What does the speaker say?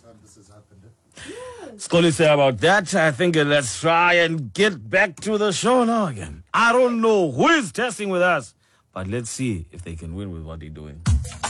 time this has happened. Scully say about that, I think let's try and get back to the show now again. I don't know who is testing with us, but let's see if they can win with what they're doing.